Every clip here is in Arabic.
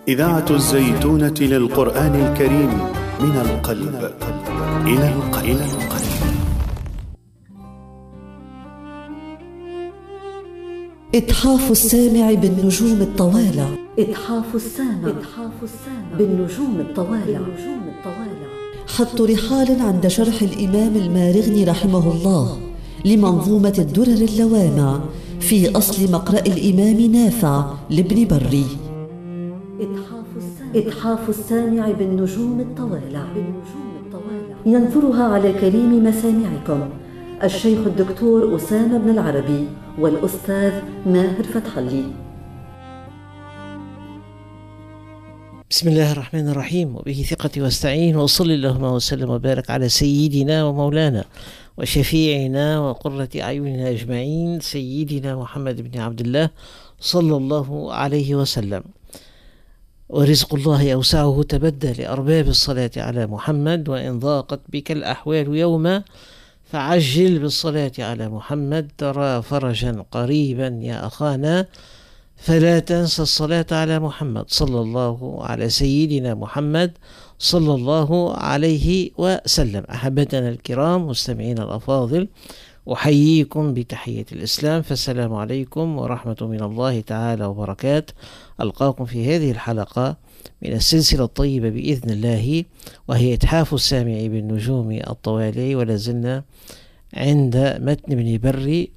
إذاعة الزيتونة للقرآن الكريم من القلب إلى القلب. إتحاف السامع بالنجوم الطوالى. إتحاف السامع بالنجوم الطوالى. حط رحال عند شرح الإمام المارغني رحمه الله لمنظومة الدرر اللوامع في أصل مقرأ الإمام نافع لابن بري. إتحاف السامع بالنجوم الطوالى، ينثرها على كريم مسامعكم الشيخ الدكتور أسامة بن العربي والأستاذ ماهر فتح الله. بسم الله الرحمن الرحيم، وبه ثقتي واستعين، وصلى اللهم وسلم وبارك على سيدنا ومولانا وشفيعنا وقرة أعيننا أجمعين، سيدنا محمد بن عبد الله صلى الله عليه وسلم. ورزق الله أوسعه تبدى لأرباب الصلاة على محمد، وإن ضاقت بك الأحوال يوما فعجل بالصلاة على محمد، ترى فرجا قريبا يا أخانا، فلا تنسى الصلاة على محمد صلى الله على سيدنا محمد صلى الله عليه وسلم. أحبتنا الكرام مستمعين الأفاضل، أحييكم بتحية الإسلام، فالسلام عليكم ورحمة من الله تعالى وبركاته. ألقاكم في هذه الحلقة من السلسلة الطيبة بإذن الله، وهي إتحاف السامع بالنجوم الطوالي، ولا زلنا عند متن ابن بري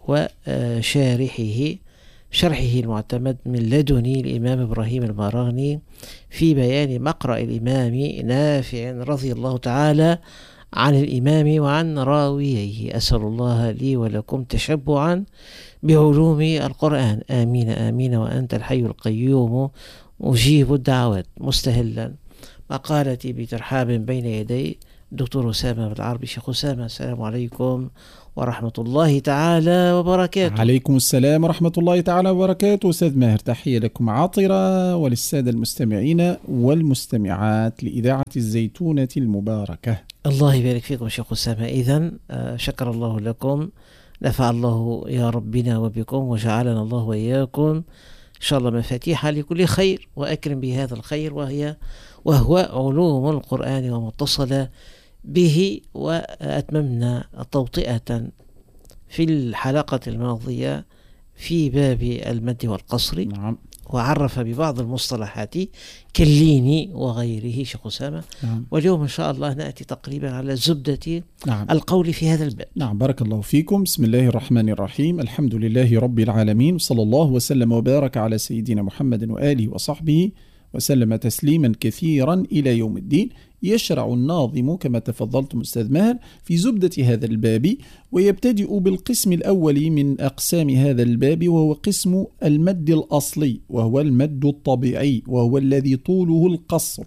شرحه المعتمد من لدني الإمام إبراهيم المارغني في بيان مقرأ الإمام نافع رضي الله تعالى عن الإمام وعن راويه. أسأل الله لي ولكم تشبعا بعلوم القرآن، آمين آمين، وأنت الحي القيوم مجيب الدعوات. مستهلا مقالتي بترحاب بين يدي دكتور أسامة بن العربي. شيخ أسامة، السلام عليكم ورحمة الله تعالى وبركاته. عليكم السلام ورحمة الله تعالى وبركاته. أستاذ ماهر، تحية لكم عاطرة وللسادة المستمعين والمستمعات لإذاعة الزيتونة المباركة. الله يبارك فيكم شيخ أسامة. إذن شكر الله لكم، نفع الله يا ربنا وبكم، وجعلنا الله وإياكم إن شاء الله مفاتيح لكل خير، وأكرم بهذا الخير وهو علوم القرآن ومتصل به. وأتممنا توطئة في الحلقة الماضية في باب المد والقصر، نعم. وعرف ببعض المصطلحات كاللين وغيره شيخ أسامة. نعم. واليوم إن شاء الله نأتي تقريبا على زبدة نعم. القول في هذا الباب. نعم، بارك الله فيكم. بسم الله الرحمن الرحيم، الحمد لله رب العالمين، صلى الله وسلم وبارك على سيدنا محمد وآله وصحبه وسلم تسليما كثيرا إلى يوم الدين. يشرع الناظم كما تفضلتم أستاذ ماهر في زبدة هذا الباب، ويبتدئ بالقسم الأول من أقسام هذا الباب، وهو قسم المد الأصلي، وهو المد الطبيعي، وهو الذي طوله القصر.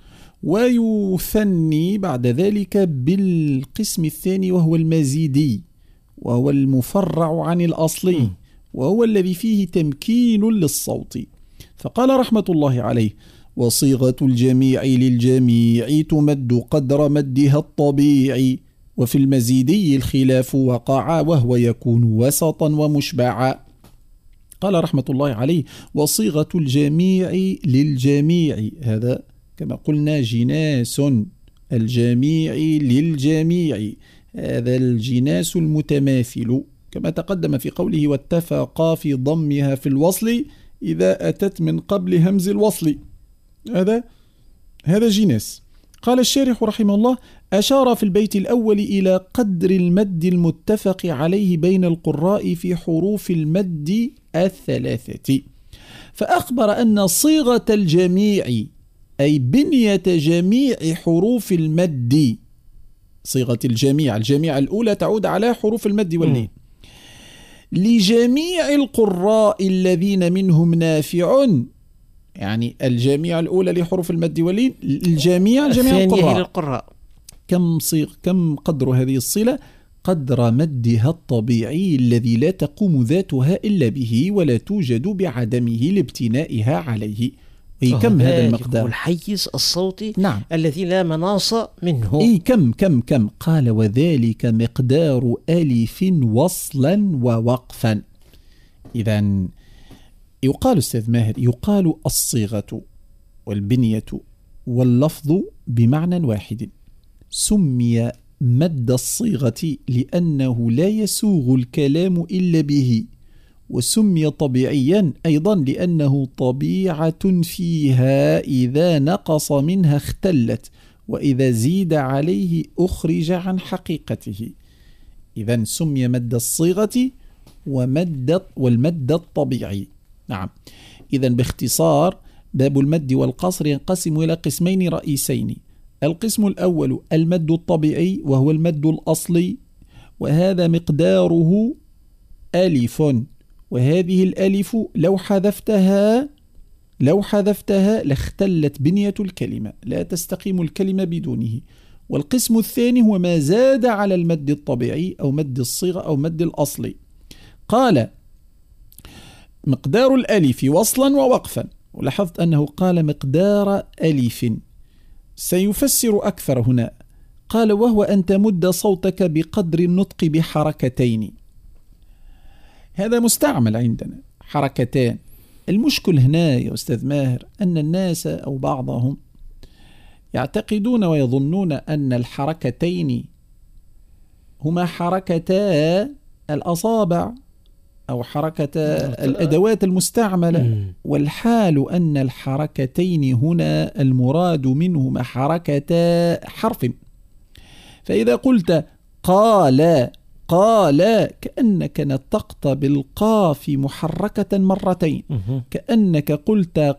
ويثني بعد ذلك بالقسم الثاني، وهو المزيدي، وهو المفرع عن الأصلي، وهو الذي فيه تمكين للصوت. فقال رحمة الله عليه: وصيغة الجميع للجميع تمد قدر مدها الطبيعي، وفي المزيدي الخلاف وقع، وهو يكون وسطا ومشبعا. قال رحمة الله عليه: وصيغة الجميع للجميع، هذا كما قلنا جناس الجميع للجميع، هذا الجناس المتماثل كما تقدم في قوله: واتفقا في ضمها في الوصل إذا أتت من قبل همز الوصل. هذا جناس. قال الشارح رحمه الله: أشار في البيت الأول إلى قدر المد المتفق عليه بين القراء في حروف المد الثلاثة، فأخبر أن صيغة الجميع أي بنية جميع حروف المد، صيغة الجميع الأولى تعود على حروف المد واللين، لجميع القراء الذين منهم نافع، يعني الجميع الأولى لحروف المد واللين، جميع القراء. كم قدر هذه الصلة؟ قدر مدها الطبيعي الذي لا تقوم ذاتها إلا به، ولا توجد بعدمه لابتنائها عليه. كم هذا المقدار؟ الحيز الصوتي، نعم، الذي لا مناص منه. كم قال: وذلك مقدار ألف وصلا ووقفا. إذن يقال أستاذ ماهر، يقال الصيغة والبنية واللفظ بمعنى واحد. سمي مد الصيغة لأنه لا يسوغ الكلام إلا به، وسمي طبيعيا أيضا لأنه طبيعة فيها إذا نقص منها اختلت، وإذا زيد عليه أخرج عن حقيقته. إذن سمي مد الصيغة والمد الطبيعي. نعم. إذن باختصار باب المد والقصر ينقسم إلى قسمين رئيسين. القسم الأول المد الطبيعي وهو المد الأصلي، وهذا مقداره ألف، وهذه الألف لو حذفتها لاختلت بنية الكلمة، لا تستقيم الكلمة بدونه. والقسم الثاني هو ما زاد على المد الطبيعي أو مد الصيغة أو مد الأصلي. قال مقدار الألف وصلا ووقفا، ولاحظت أنه قال مقدار ألف، سيفسر أكثر هنا. قال وهو أن تمد صوتك بقدر النطق بحركتين. هذا مستعمل عندنا حركتان. المشكل هنا يا أستاذ ماهر أن الناس أو بعضهم يعتقدون ويظنون أن الحركتين هما حركتا الأصابع أو حركة الأدوات المستعملة، والحال أن الحركتين هنا المراد منهما حركتا حرف. فإذا قلت قال كأنك نطقت بالقاف محركة مرتين، كأنك قلت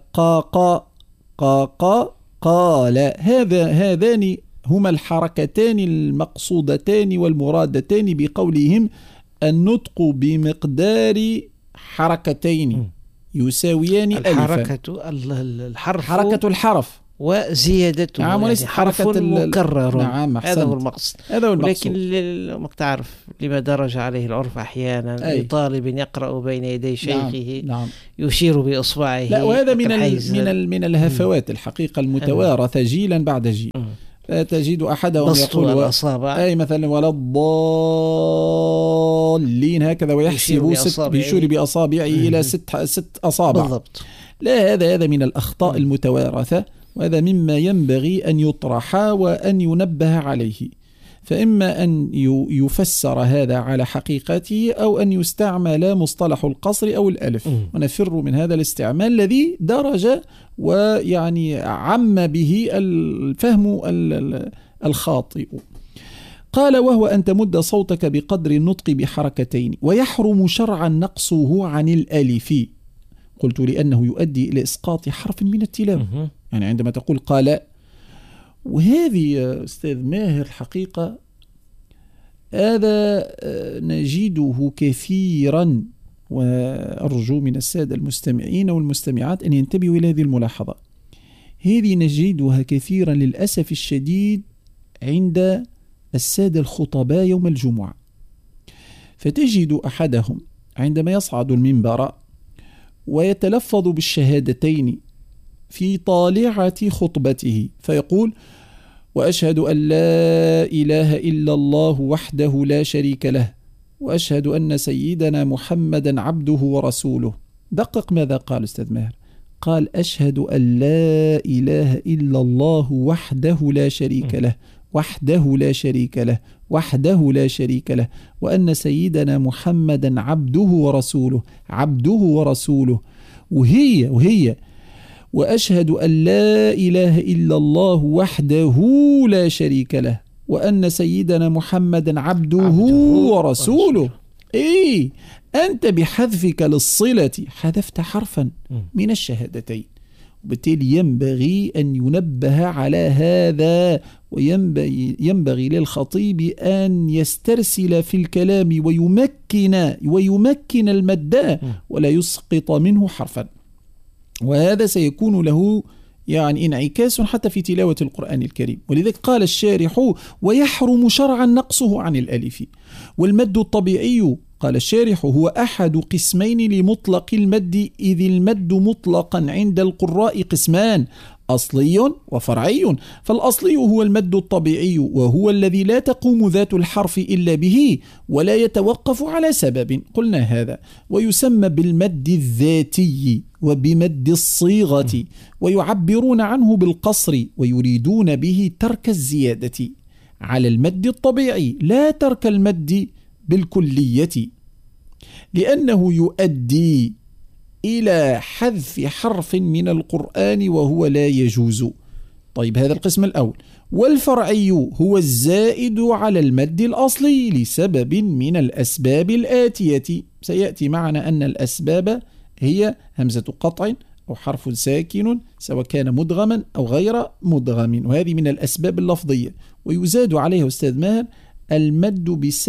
قال. هذان هما الحركتان المقصودتان والمرادتان بقولهم النطق بمقدار حركتين يساويان ألفا. حركة الحرف وزيادته، نعم، يعني حرف مكرر. نعم، هذا هو المقصد. ولكن ما تعرف لما درج عليه العرف أحيانا لطالب يقرأ بين يدي شيخه نعم. يشير يشير بإصبعه. لا، وهذا من الهفوات الحقيقة المتوارثة جيلا بعد جيل. فتجد أحدهم يقول أي مثلا ولا الضالين هكذا ويحسب يشير بأصابعه إلى ست أصابع بالضبط. لا، هذا من الأخطاء المتوارثة، وهذا مما ينبغي أن يطرح وأن ينبه عليه. فإما أن يفسر هذا على حقيقته أو أن يستعمل مصطلح القصر أو الألف، ونفر من هذا الاستعمال الذي درج ويعني عم به الفهم الخاطئ. قال وهو أن تمد صوتك بقدر النطق بحركتين، ويحرم شرعا نقصه عن الألف. قلت لأنه يؤدي إلى إسقاط حرف من التلاوة. يعني عندما تقول قال، وهذه يا أستاذ ماهر الحقيقة هذا نجده كثيرا، وأرجو من السادة المستمعين والمستمعات أن ينتبهوا إلى هذه الملاحظة. هذه نجدها كثيرا للأسف الشديد عند السادة الخطباء يوم الجمعة. فتجد أحدهم عندما يصعد المنبر ويتلفظ بالشهادتين في طالعة خطبته فيقول وأشهد أن لا إله إلا الله وحده لا شريك له، وأشهد أن سيدنا محمدا عبده ورسوله. دقق ماذا قال أستاذ ماهر. قال أشهد أن لا إله إلا الله وحده لا شريك له، وحده لا شريك له، وحده لا شريك له، وأن سيدنا محمدا عبده ورسوله، عبده ورسوله. وهي وأشهد أن لا إله إلا الله وحده لا شريك له، وأن سيدنا محمدا عبده ورسوله. إيه، أنت بحذفك للصلة حذفت حرفا من الشهادتين، وبالتالي ينبغي أن ينبه على هذا، وينبغي للخطيب أن يسترسل في الكلام ويمكن المد ولا يسقط منه حرفا، وهذا سيكون له يعني انعكاس حتى في تلاوة القرآن الكريم. ولذلك قال الشارح ويحرم شرعا نقصه عن الألف. والمد الطبيعي قال الشارح: هو أحد قسمين لمطلق المد، إذ المد مطلقا عند القراء قسمان: أصلي وفرعي. فالأصلي هو المد الطبيعي، وهو الذي لا تقوم ذات الحرف إلا به ولا يتوقف على سبب، قلنا هذا، ويسمى بالمد الذاتي وبمد الصيغة، ويعبرون عنه بالقصر، ويريدون به ترك الزيادة على المد الطبيعي لا ترك المد بالكلية، لأنه يؤدي إلى حذف حرف من القرآن وهو لا يجوز. طيب، هذا القسم الأول. والفرعي هو الزائد على المد الأصلي لسبب من الأسباب الآتية. سيأتي معنا أن الأسباب هي همزة قطع أو حرف ساكن سواء كان مدغما أو غير مدغم، وهذه من الأسباب اللفظية. ويزاد عليه أستاذ ماهر المد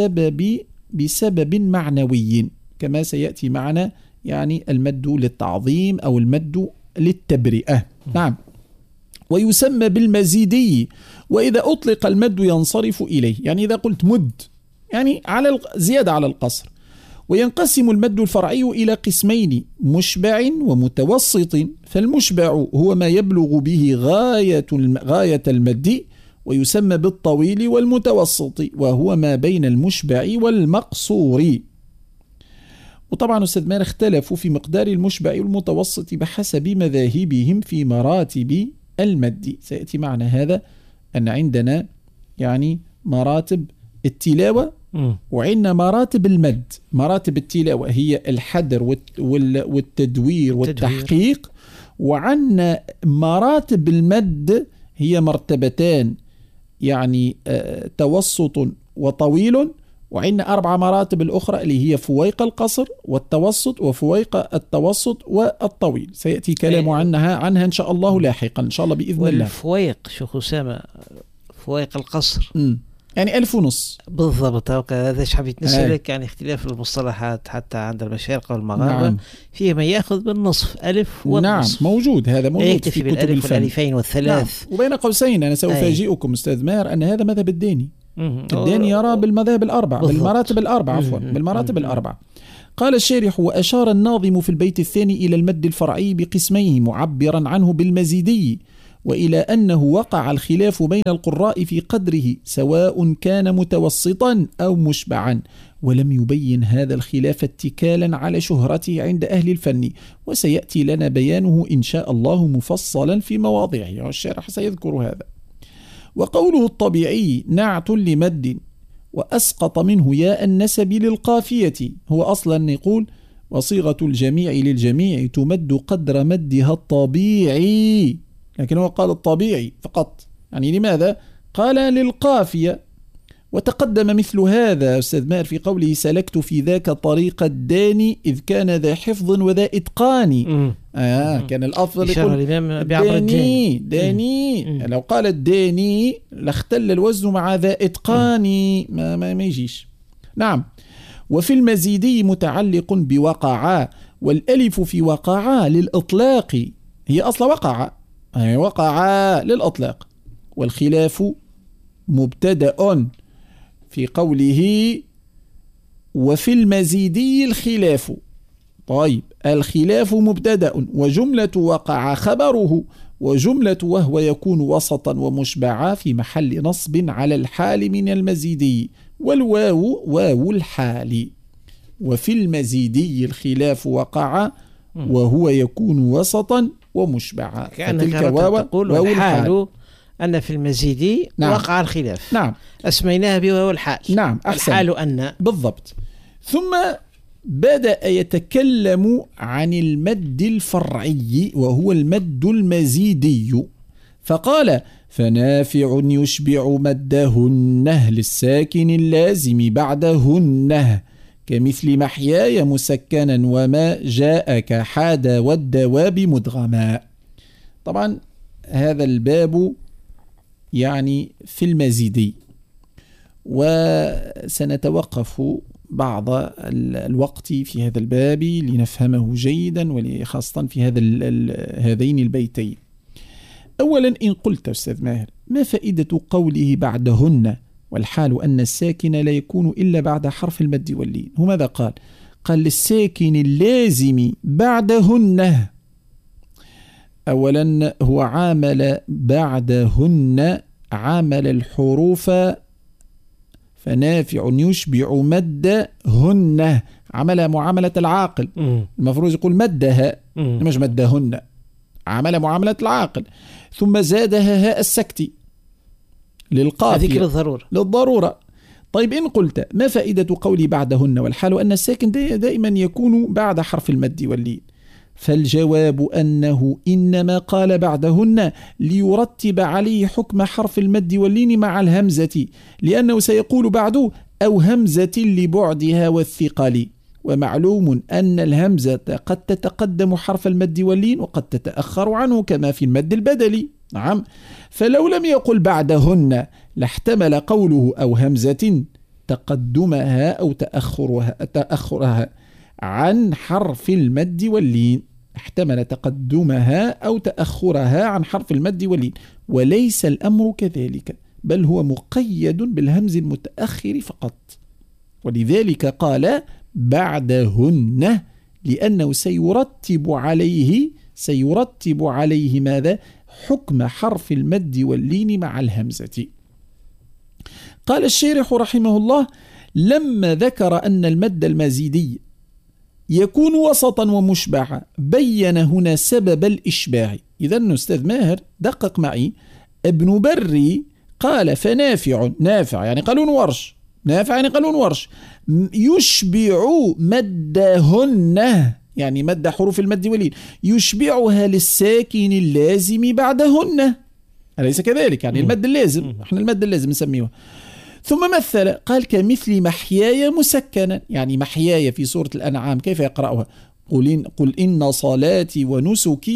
بسبب معنوي، كما سيأتي معنا يعني المد للتعظيم أو المد للتبرئة. نعم. ويسمى بالمزيدي، وإذا أطلق المد ينصرف إليه، يعني إذا قلت مد يعني على زيادة على القصر. وينقسم المد الفرعي إلى قسمين: مشبع ومتوسط. فالمشبع هو ما يبلغ به غاية المد، ويسمى بالطويل، والمتوسط وهو ما بين المشبع والمقصور. وطبعا أستاذ ماهر اختلفوا في مقدار المشبع والمتوسط بحسب مذاهبهم في مراتب المد. سيأتي معنا هذا أن عندنا يعني مراتب التلاوة وعندنا مراتب المد. مراتب التلاوة هي الحدر والتدوير والتحقيق، وعندنا مراتب المد هي مرتبتان، يعني توسط وطويل، وعندنا 4 مراتب الأخرى اللي هي فويق القصر والتوسط وفويق التوسط والطويل. سيأتي كلام عنها إن شاء الله لاحقا إن شاء الله بإذن الله. والفويق شيخ أسامة، فويق القصر يعني 1500 بالضبط. هذا حبيت نسألك، يعني اختلاف المصطلحات حتى عند المشارقة والمغاربة. نعم. فيه من يأخذ بالنصف ألف والنصف. نعم، موجود، هذا موجود في كتب الفن. والألفين والثلاث. نعم. وبين قوسين أنا سأفاجئكم أستاذ ماهر أن هذا مذهب الداني. الداني يرى بالمذاهب الأربع، بالمراتب الأربع، عفوا بالمراتب الأربع. قال الشارح: وأشار الناظم في البيت الثاني إلى المد الفرعي بقسميه معبرا عنه بالمزيدي، وإلى أنه وقع الخلاف بين القراء في قدره سواء كان متوسطا أو مشبعا، ولم يبين هذا الخلاف اتكالا على شهرته عند أهل الفن، وسيأتي لنا بيانه إن شاء الله مفصلا في مواضعه، والشارح سيذكر هذا. وقوله الطبيعي نعت لمد وأسقط منه ياء النسب للقافية، هو أصلا يقول: وصيغة الجميع للجميع تمد قدر مدها الطبيعي، لكن هو قال الطبيعي فقط. يعني لماذا؟ قال للقافية. وتقدم مثل هذا أستاذ ماهر في قوله: سلكت في ذاك طريق الداني إذ كان ذا حفظ وذا إتقان. كان الأفضل يقول داني. لو قال الداني لاختل الوزن مع ذا إتقان، ما يجيش. نعم. وفي المزيدي متعلق بوقعا، والألف في وقعا للإطلاق، هي أصل وقعا للإطلاق. والخلاف مبتدأ في قوله: وفي المزيدي الخلاف. طيب، الخلاف مبتدأ، وجملة وقع خبره، وجملة وهو يكون وسطا ومشبعا في محل نصب على الحال من المزيدي، والواو واو الحال. وفي المزيدي الخلاف وقع وهو يكون وسطا ومشبعا، فتلك واو الحال. أن في المزيدي وقع الخلاف. نعم. أسميناها بواو الحال. نعم، أحسن. الحال أن. بالضبط. ثم بدأ يتكلم عن المد الفرعي وهو المد المزيدي، فقال: فنافع يشبع مدهن للساكن اللازم بعدهن، كمثل محياي مسكنا وما جاءك حاد والدواب مدغما. طبعا هذا الباب يعني في المزيدي، وسنتوقف بعض الوقت في هذا الباب لنفهمه جيدا، وخاصة في هذين البيتين. أولا، إن قلت أستاذ ماهر: ما فائدة قوله بعدهن والحال أن الساكن لا يكون إلا بعد حرف المد واللين. وماذا قال؟ قال للساكن اللازم بعدهن، أولا هو عامل بعدهن عامل الحروف، فنافع يشبع مدهن، عمل معاملة العاقل. المفروض يقول مدها مش مدهن، عمل معاملة العاقل. ثم زادها هاء السكت للقافية للضرورة. طيب إن قلت ما فائدة قولي بعدهن والحال أن الساكن دائما يكون بعد حرف المد واللين؟ فالجواب أنه إنما قال بعدهن ليرتب عليه حكم حرف المد واللين مع الهمزة، لأنه سيقول بعد أو همزة لبعدها والثقل، ومعلوم أن الهمزة قد تتقدم حرف المد واللين وقد تتأخر عنه كما في المد البدلي. نعم، فلو لم يقل بعدهن لاحتمل قوله أو همزة تقدمها أو تأخرها عن حرف المد واللين، احتمل تقدمها أو تأخرها عن حرف المد واللين، وليس الأمر كذلك، بل هو مقيد بالهمز المتأخر فقط. ولذلك قال بعدهن، لأنه سيرتب عليه ماذا؟ حكم حرف المد واللين مع الهمزة. قال الشارح رحمه الله: لما ذكر أن المد المزيدي يكون وسطا ومشبعا بين هنا سبب الإشباع. إذن أستاذ ماهر دقق معي، ابن بري قال فنافع، نافع يعني قالون ورش، نافع يعني قالون ورش، يشبع مدهن يعني مد حروف المد واللين، يشبعها للساكن اللازم بعدهن، أليس كذلك؟ يعني المد اللازم، احنا المد اللازم نسميه. ثم مثل قال كمثل محياي مسكنا، يعني محياي في سورة الأنعام كيف يقرأها؟ قل إن صلاتي ونسكي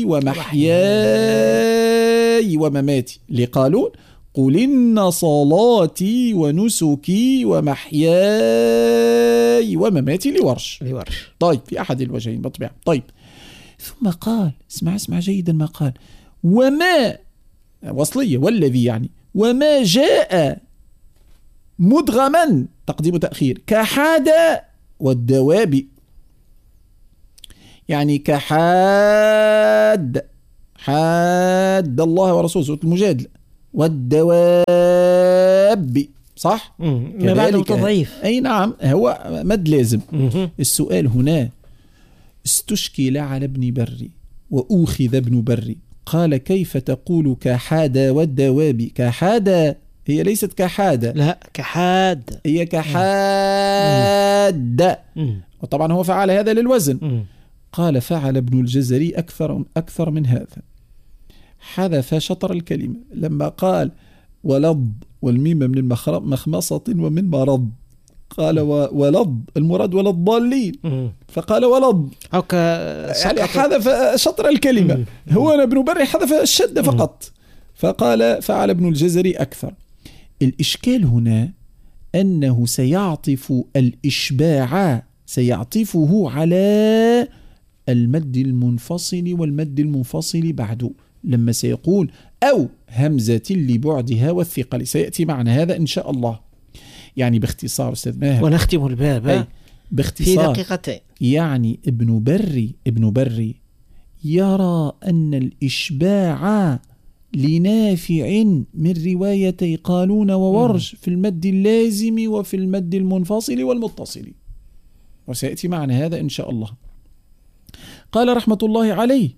ومحياي ومماتي لقالون، قل إن صلاتي ونسكي ومحياي ومماتي لورش. طيب في أحد الوجهين بطبيعة. طيب ثم قال اسمع جيدا ما قال، وما وصلية والذي يعني وما جاء مدغما تقديم تأخير كحاد والدواب، يعني كحاد حاد الله ورسوله سورة المجادلة، والدواب صح؟ ما بعده تضعيف. أي نعم هو مد لازم. السؤال هنا استشكل على ابن بري وأوخذ ابن بري، قال كيف تقول كحاد والدواب؟ كحاد هي ليست كحادة، لا كحاد هي كحاد. وطبعا هو فعل هذا للوزن. قال فعل ابن الجزري أكثر من هذا، حذف شطر الكلمة لما قال ولض والميم من مخمصة ومن مرض، قال ولض المراد ولض ضالين، فقال ولض يعني حذف شطر الكلمة. هو ابن بري حذف الشد فقط، فقال فعل ابن الجزري أكثر. الإشكال هنا أنه سيعطف الإشباع سيعطفه على المد المنفصل والمد المنفصل بعده، لما سيقول أو همزة لبعدها والثقل، سيأتي معنا هذا إن شاء الله. يعني باختصار أستاذ ماهر ونختم الباب باختصار في دقيقتين. يعني ابن بري يرى أن الإشباع لنافع من روايتي قالون وورش في المد اللازم وفي المد المنفصل والمتصل، وسيأتي معنا هذا إن شاء الله. قال رحمة الله عليه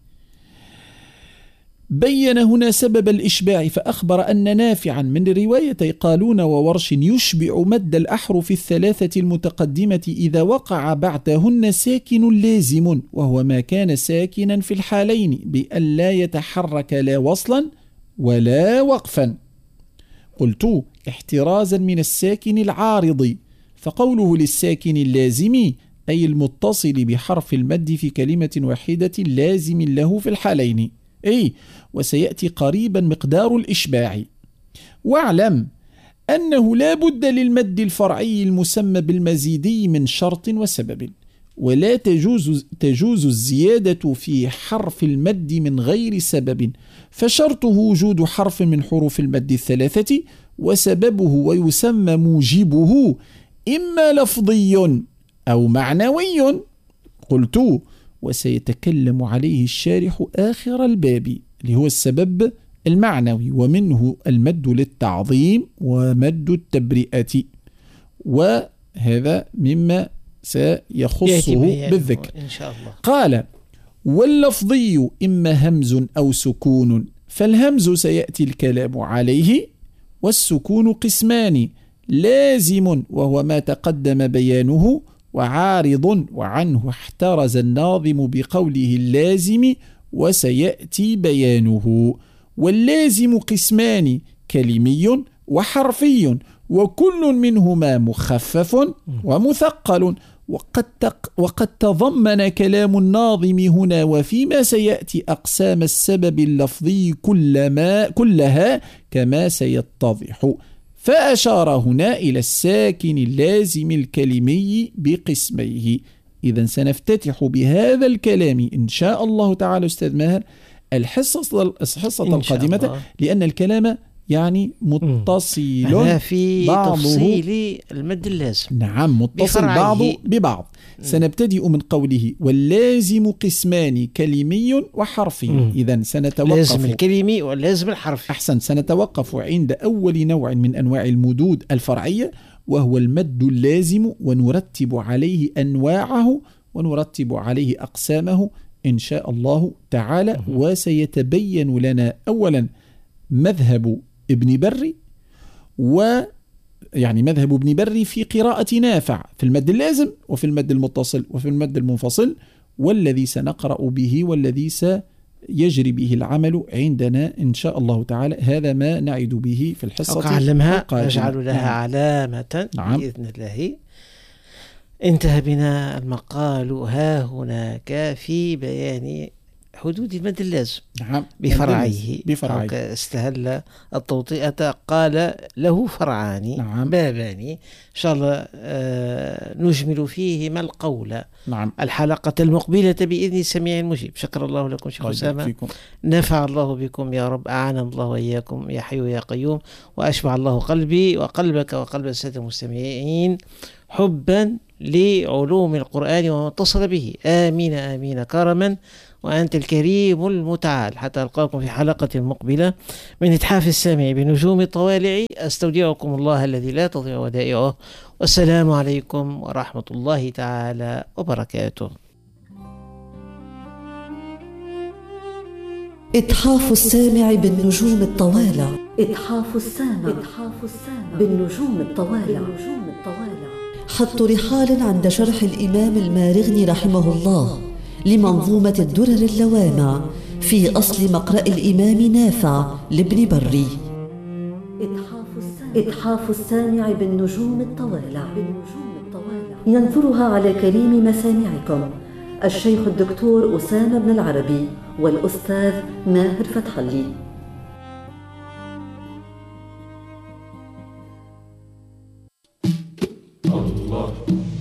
بين هنا سبب الإشباع، فأخبر أن نافعا من روايتي قالون وورش يشبع مد الأحرف الثلاثة المتقدمة إذا وقع بعدهن ساكن لازم، وهو ما كان ساكنا في الحالين بأن لا يتحرك لا وصلا ولا وقفا. قلت احترازا من الساكن العارض، فقوله للساكن اللازم أي المتصل بحرف المد في كلمة واحدة لازم له في الحالين، وسيأتي قريبا مقدار الإشباع. واعلم أنه لا بد للمد الفرعي المسمى بالمزيدي من شرط وسبب، ولا تجوز الزيادة في حرف المد من غير سبب، فشرطه وجود حرف من حروف المد الثلاثة، وسببه ويسمى موجبه إما لفظي أو معنوي. قلت وسيتكلم عليه الشارح آخر الباب، اللي هو السبب المعنوي، ومنه المد للتعظيم ومد التبرئة، وهذا مما سيخصه بالذكر إن شاء الله. قال واللفظي إما همز أو سكون، فالهمز سيأتي الكلام عليه، والسكون قسمان، لازم وهو ما تقدم بيانه، وعارض وعنه احترز الناظم بقوله اللازم وسيأتي بيانه. واللازم قسمان، كلمي وحرفي، وكل منهما مخفف ومثقل، وقد تضمن كلام الناظم هنا وفيما سيأتي أقسام السبب اللفظي كلها كما سيتضح، فأشار هنا إلى الساكن اللازم الكلمي بقسميه. إذن سنفتتح بهذا الكلام إن شاء الله تعالى أستاذ ماهر الحصة القادمة، لأن الكلام يعني متصل في تفصيل المد اللازم. نعم، متصل بعضه ببعض. سنبتدئ من قوله واللازم قسمان، كلمي وحرفي. إذن سنتوقف لازم الكلمي واللازم الحرفي. أحسن. سنتوقف عند أول نوع من أنواع المدود الفرعية، وهو المد اللازم، ونرتب عليه أنواعه ونرتب عليه أقسامه إن شاء الله تعالى. وسيتبين لنا أولا مذهب ابن بري، ويعني مذهب ابن بري في قراءة نافع في المد اللازم وفي المد المتصل وفي المد المنفصل، والذي سنقرأ به والذي سيجري به العمل عندنا إن شاء الله تعالى. هذا ما نعد به في الحصة أعلمها، نجعل لها علامة بإذن الله. انتهى بنا المقال ها هناك في بيان حدود المد اللازم بفرعيه. استهل التوطئة، قال له فرعان بابان، إن شاء الله نجمل فيهما القول الحلقة المقبلة بإذن السميع المجيب. شكر الله لكم شيخ أسامة، نفع الله بكم يا رب، أعاننا الله وإياكم يا حي يا قيوم، وأشبع الله قلبي وقلبك وقلب السادة المستمعين حبا لعلوم القرآن وما اتصل به. آمين آمين كرما، وأنت الكريم المتعال. حتى ألقاكم في حلقة مقبلة من إتحاف السامع بنجوم الطوالع. أستودعكم الله الذي لا تضيع ودائعه، والسلام عليكم ورحمة الله تعالى وبركاته. إتحاف السامع بالنجوم الطوالع. إتحاف السامع بالنجوم الطوالع. حط رحال عند شرح الإمام المارغني رحمه الله لمنظومة الدرر اللوامع في أصل مقرأ الإمام نافع لابن بري. إتحاف السامع بالنجوم الطوالع، ينثرها على كريم مسامعكم الشيخ الدكتور أسامة بن العربي والأستاذ ماهر فتح الله.